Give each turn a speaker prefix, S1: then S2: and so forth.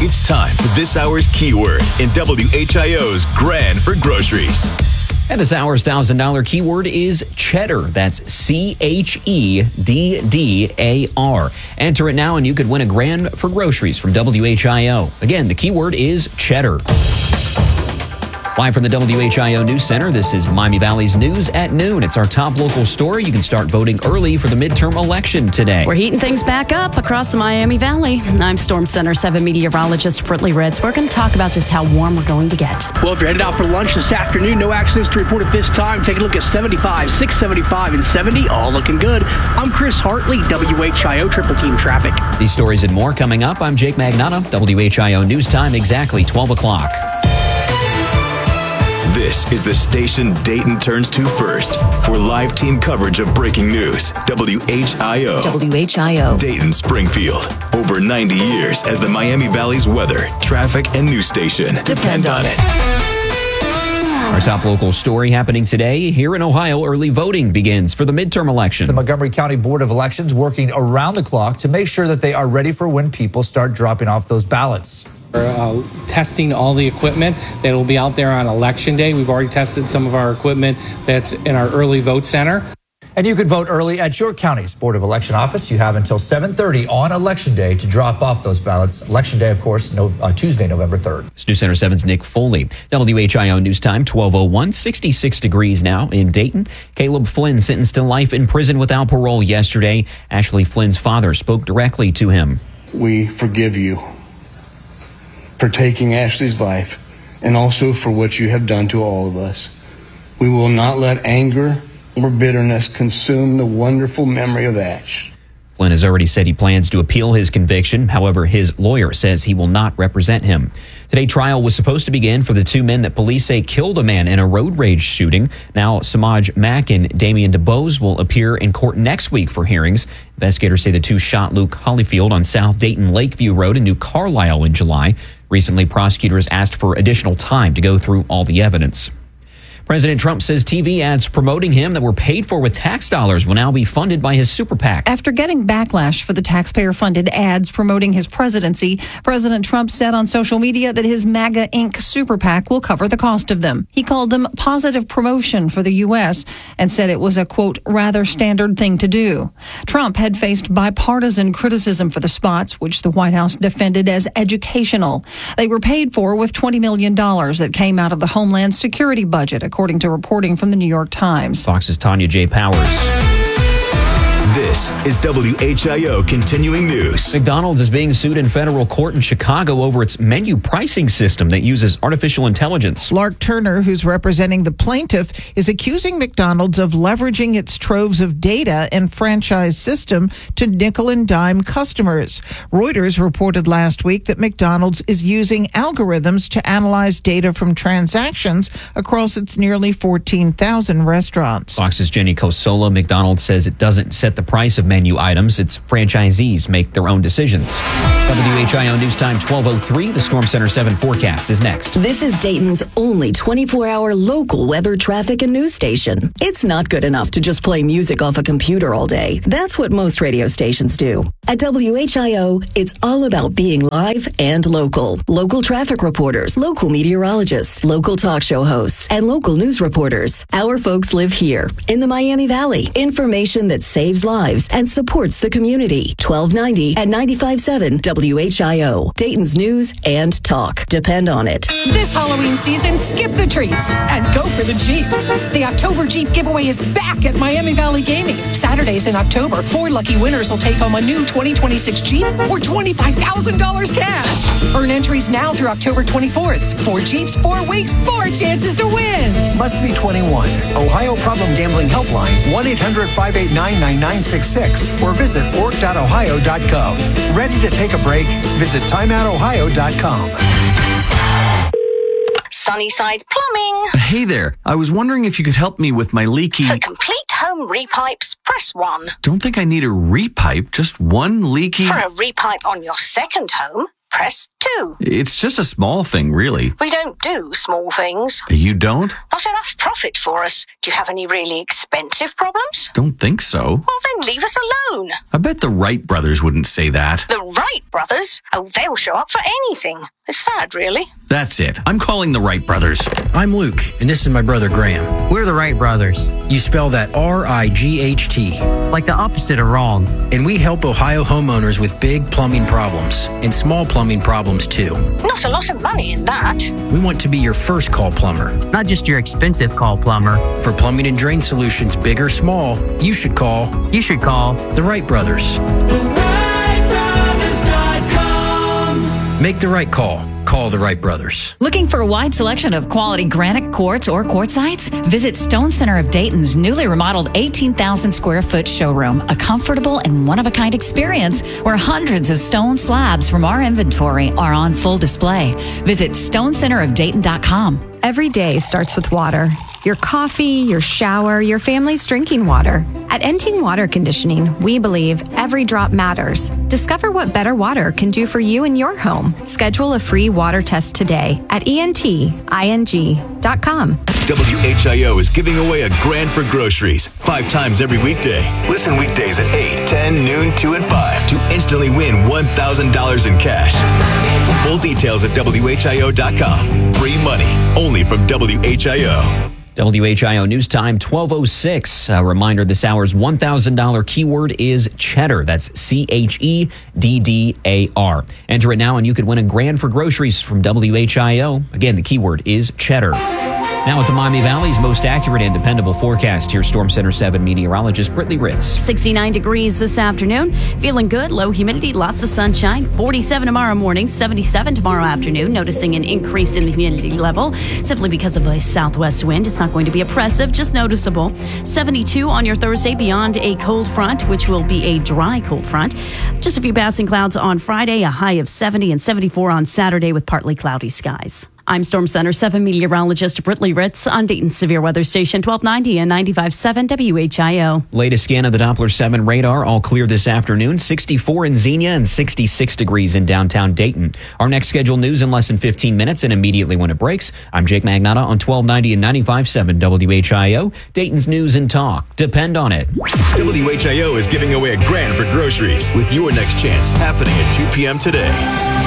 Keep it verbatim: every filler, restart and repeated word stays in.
S1: It's time for this hour's keyword in W H I O's Grand for Groceries.
S2: And this hour's one thousand dollars keyword is cheddar. That's C H E D D A R. Enter it now and you could win a grand for groceries from W H I O. Again, the keyword is cheddar. Live from the W H I O News Center, this is Miami Valley's News at Noon. It's our top local story. You can start voting early for the midterm election today.
S3: We're heating things back up across the Miami Valley. I'm Storm Center seven meteorologist Britley Ritz. We're going to talk about just how warm we're going to get.
S4: Well, if you're headed out for lunch this afternoon, no accidents to report at this time. Take a look at seventy-five, six seventy-five, and seventy, all looking good. I'm Chris Hartley, W H I O Triple Team Traffic.
S2: These stories and more coming up. I'm Jake Magnata, W H I O News Time, exactly twelve o'clock.
S1: This is the station Dayton turns to first for live team coverage of breaking news. W H I O.
S5: W H I O.
S1: Dayton Springfield. Over ninety years as the Miami Valley's weather, traffic, and news station. Depend on it.
S2: Our top local story happening today. Here in Ohio, early voting begins for the midterm election.
S6: The Montgomery County Board of Elections working around the clock to make sure that they are ready for when people start dropping off those ballots.
S7: We're uh, testing all the equipment that will be out there on Election Day. We've already tested some of our equipment that's in our early vote center.
S6: And you can vote early at your county's Board of Election office. You have until seven thirty on Election Day to drop off those ballots. Election Day, of course, no, uh, Tuesday, November third.
S2: It's News Center seven's Nick Foley. W H I O News Time, twelve oh one, sixty-six degrees now in Dayton. Caleb Flynn sentenced to life in prison without parole yesterday. Ashley Flynn's father spoke directly to him.
S8: We forgive you for taking Ashley's life and also for what you have done to all of us. We will not let anger or bitterness consume the wonderful memory of Ash.
S2: Flynn has already said he plans to appeal his conviction. However, his lawyer says he will not represent him. Today, trial was supposed to begin for the two men that police say killed a man in a road rage shooting. Now, Samaj Mack and Damian DeBose will appear in court next week for hearings. Investigators say the two shot Luke Hollyfield on South Dayton Lakeview Road in New Carlisle in July. Recently, prosecutors asked for additional time to go through all the evidence. President Trump says T V ads promoting him that were paid for with tax dollars will now be funded by his super PAC.
S9: After getting backlash for the taxpayer-funded ads promoting his presidency, President Trump said on social media that his MAGA Incorporated super PAC will cover the cost of them. He called them positive promotion for the U S and said it was a, quote, rather standard thing to do. Trump had faced bipartisan criticism for the spots, which the White House defended as educational. They were paid for with twenty million dollars that came out of the Homeland Security budget, according to reporting from the New York Times.
S2: Fox's Tanya J. Powers.
S1: This is W H I O Continuing News.
S2: McDonald's is being sued in federal court in Chicago over its menu pricing system that uses artificial intelligence.
S10: Lark Turner, who's representing the plaintiff, is accusing McDonald's of leveraging its troves of data and franchise system to nickel and dime customers. Reuters reported last week that McDonald's is using algorithms to analyze data from transactions across its nearly fourteen thousand restaurants.
S2: Fox's Jenny Cosola. McDonald's says it doesn't set the price of menu items. Its franchisees make their own decisions. W H I O News Time twelve oh three. The Storm Center seven forecast is next.
S5: This is Dayton's only twenty-four hour local weather, traffic, and news station. It's not good enough to just play music off a computer all day. That's what most radio stations do. At W H I O, it's all about being live and local. Local traffic reporters, local meteorologists, local talk show hosts, and local news reporters. Our folks live here in the Miami Valley. Information that saves lives and supports the community. twelve ninety at ninety-five point seven W H I O. Dayton's news and talk. Depend on it.
S11: This Halloween season, skip the treats and go for the Jeeps. The October Jeep giveaway is back at Miami Valley Gaming. Saturdays in October, four lucky winners will take home a new twenty twenty-six Jeep or twenty-five thousand dollars cash. Earn entries now through October twenty-fourth. Four Jeeps, four weeks, four chances to win.
S12: Must be twenty-one. Ohio Problem Gambling Helpline, one eight hundred five eight nine nine nine six six or visit org dot ohio dot gov. Ready to take a break? Visit time out ohio dot com.
S13: Sunnyside Plumbing.
S14: Hey there. I was wondering if you could help me with my leaky...
S13: For complete home repipes, press one.
S14: Don't think I need a repipe, just one leaky...
S13: For a repipe on your second home, press two.
S14: It's just a small thing, really.
S13: We don't do small things.
S14: You don't?
S13: Not enough profit for us. Do you have any really expensive problems?
S14: Don't think so.
S13: Well, then leave us alone.
S14: I bet the Wright brothers wouldn't say that.
S13: The Wright brothers? Oh, they'll show up for anything. It's sad, really.
S14: That's it. I'm calling the Wright brothers.
S15: I'm Luke, and this is my brother Graham.
S16: We're the Wright brothers.
S15: You spell that R I G H T.
S16: Like the opposite of wrong.
S15: And we help Ohio homeowners with big plumbing problems, and small plumbing problems too.
S13: Not a lot of money in that.
S15: We want to be your first call plumber.
S16: Not just your expensive call plumber.
S15: For plumbing and drain solutions, big or small, you should call.
S16: You should call
S15: the Wright brothers.
S17: the wright brothers dot com.
S15: Make the right call. Call the Wright brothers.
S18: Looking for a wide selection of quality granite quartz or quartzites? Visit Stone Center of Dayton's newly remodeled eighteen thousand square foot showroom, a comfortable and one-of-a-kind experience where hundreds of stone slabs from our inventory are on full display. Visit stone center of dayton dot com.
S19: Every day starts with water. Your coffee, your shower, your family's drinking water. At Enting Water Conditioning, we believe every drop matters. Discover what better water can do for you in your home. Schedule a free water test today at E N T I N G dot com.
S1: W H I O is giving away a grand for groceries five times every weekday. Listen weekdays at eight, ten, noon, two, and five to instantly win one thousand dollars in cash. Full details at W H I O dot com. Free money only from W H I O.
S2: W H I O News Time, twelve oh six. A reminder, this hour's one thousand dollars keyword is cheddar. That's C H E D D A R. Enter it now and you could win a grand for groceries from W H I O. Again, the keyword is cheddar. Now with the Miami Valley's most accurate and dependable forecast, here's Storm Center seven meteorologist Brittany Ritz.
S3: sixty-nine degrees this afternoon. Feeling good. Low humidity, lots of sunshine. forty-seven tomorrow morning, seventy-seven tomorrow afternoon. Noticing an increase in the humidity level simply because of a southwest wind. It's not going to be oppressive, just noticeable. seventy-two on your Thursday beyond a cold front, which will be a dry cold front. Just a few passing clouds on Friday, a high of seventy and seventy-four on Saturday with partly cloudy skies. I'm Storm Center seven meteorologist Brittany Ritz on Dayton's Severe Weather Station twelve ninety and ninety-five point seven W H I O.
S2: Latest scan of the Doppler seven radar, all clear this afternoon. sixty-four in Xenia and sixty-six degrees in downtown Dayton. Our next scheduled news in less than fifteen minutes and immediately when it breaks. I'm Jake Magnotta on twelve ninety and ninety-five point seven W H I O. Dayton's News and Talk. Depend on it.
S1: W H I O is giving away a grand for groceries with your next chance happening at two p.m. today.